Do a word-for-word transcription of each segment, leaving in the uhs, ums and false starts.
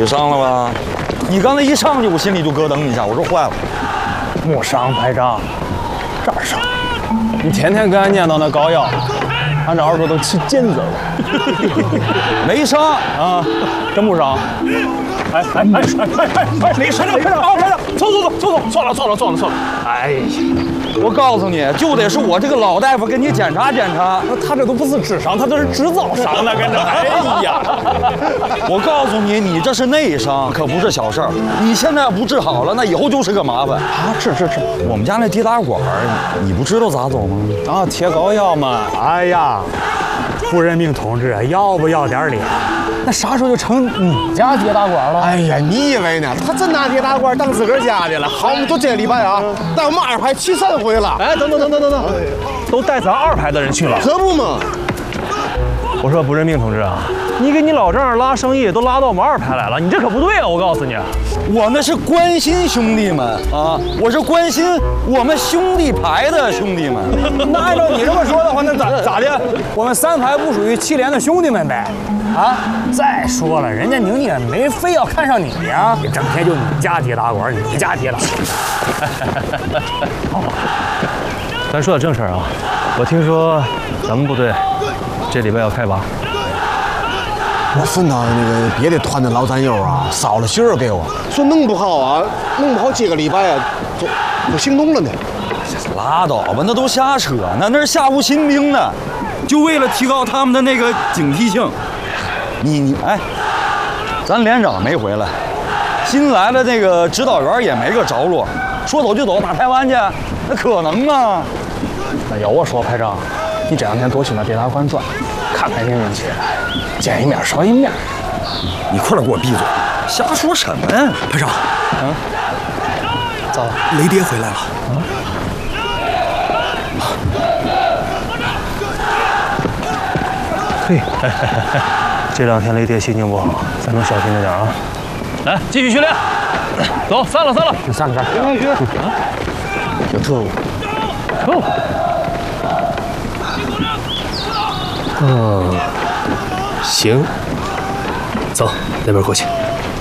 血伤了吧？你刚才一上去，我心里就咯噔一下，我说坏了。 没伤，排长，这儿伤。你天天给俺念叨那膏药，俺这耳朵都起茧子了。 没伤啊，真不伤。哎哎哎哎哎哎！没事，排长，啊排长，走走走走走，错了错了错了错了。哎呀， 我告诉你，就得是我这个老大夫给你检查检查。 他这都不是智伤，他这是制造伤的，跟着。哎呀， 我告诉你，你这是内伤，可不是小事儿。你现在要不治好了，那以后就是个麻烦啊！治治治， 我们家那跌打管，你不知道咋走吗？ 啊，贴膏药嘛。 哎呀，胡仁明同志，要不要点脸？ 那啥时候就成你家跌打管了？ 哎呀，你以为呢？他真拿跌打管当自个儿家的了。好，我们就这个礼拜啊，带我们二排去三回了。 哎，等等等等等等，都带咱二排的人去了， 可不嘛。 我说不认命，同志啊，你给你老丈人拉生意都拉到我们二排来了，你这可不对啊！我告诉你， 我那是关心兄弟们啊，我是关心我们兄弟排的兄弟们。 那按照你这么说的话，那咋咋的？我们三排不属于七连的兄弟们呗？啊！再说了，人家宁宁也没非要看上你呀，你整天就你家跌打管，你家跌打管。咱说点正事啊，我听说咱们部队这礼拜要开拔。 我分到那个别的团的老战友啊，捎了信儿给我，说弄不好啊，弄不好这个礼拜啊，就就行动了呢。 拉倒吧，那都瞎扯呢，那是下无新兵呢，就为了提高他们的那个警惕性。你你哎，咱连长没回来，新来的那个指导员也没个着落，说走就走，打台湾去，那可能吗？ 那要我说，排长，你这两天多去那跌打馆转，看看宁宁去，见一面少一面。 你快点给我闭嘴！瞎说什么呀， 排长？ 嗯，咋了？ 雷爹回来了。 啊？嘿，这两天雷爹心情不好，咱能小心着点啊！来，继续训练。走，散了，散了，散了，散了。别去。啊？ 有特务。 特务。嗯，行。走，那边过去。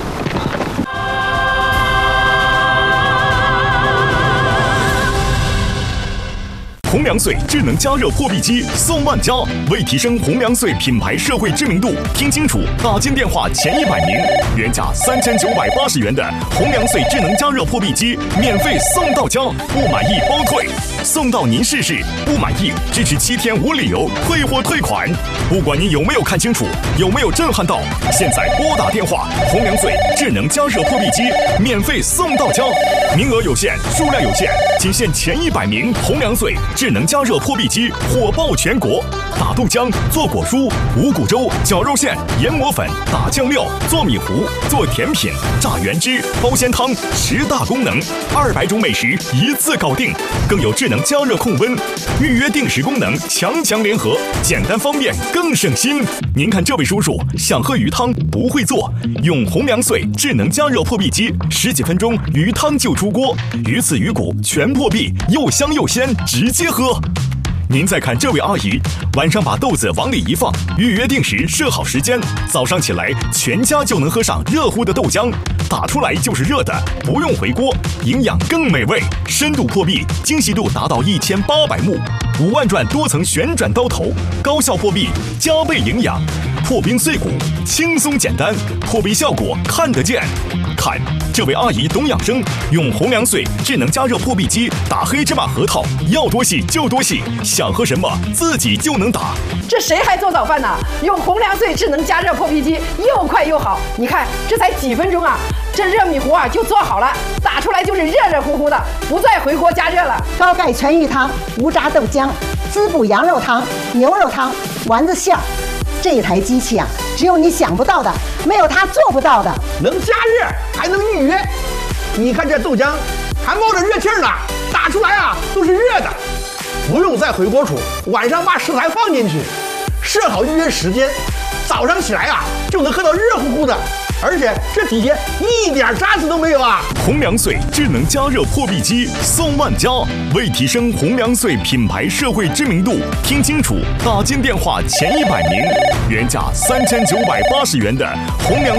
红粮穗智能加热破壁机送万家，为提升红粮穗品牌社会知名度，听清楚，打进电话前一百名，原价三千九百八十元的红粮穗智能加热破壁机免费送到家，不满意包退，送到您试试，不满意支持七天无理由退货退款。不管您有没有看清楚，有没有震撼到，现在拨打电话，红粮穗智能加热破壁机免费送到家，名额有限，数量有限，仅限前一百名红粮穗智能加热破壁机火爆全国，打豆浆、做果蔬、五谷粥、绞肉馅、研磨粉、打酱料、做米糊、做甜品、榨原汁、包鲜汤，十大功能，二百种美食一次搞定，更有智能加热控温、预约定时功能，强强联合，简单方便更省心。您看这位叔叔想喝鱼汤不会做，用红粮穗智能加热破壁机，十几分钟鱼汤就出锅，鱼刺鱼骨全破壁，又香又鲜，直接喝。您再看这位阿姨，晚上把豆子往里一放，预约定时设好时间，早上起来全家就能喝上热乎的豆浆，打出来就是热的，不用回锅，营养更美味，深度破壁，精细度达到一千八百目，五万转多层旋转刀头，高效破壁，加倍营养，破冰碎骨，轻松简单，破壁效果看得见。看这位阿姨懂养生，用红粮穗智能加热破壁机打黑芝麻核桃，要多细就多细，想喝什么自己就能打。 这谁还做早饭呢？用红粮穗智能加热破壁机，又快又好。你看，这才几分钟啊，这热米糊啊就做好了，打出来就是热热乎乎的，不再回锅加热了。 高钙全鱼汤、无渣豆浆、滋补羊肉汤、牛肉汤、丸子馅儿。这台机器啊，只有你想不到的，没有它做不到的。 能加热，还能预约。你看这豆浆，还冒着热气儿呢，打出来啊都是热的，不用再回锅煮，晚上把食材放进去，设好预约时间，早上起来啊就能喝到热乎乎的，而且这底下一点渣子都没有啊！ 红粮穗智能加热破壁机送万家，为提升红粮穗品牌社会知名度，听清楚，打进电话前一百名，原价三千九百八十元的红粮。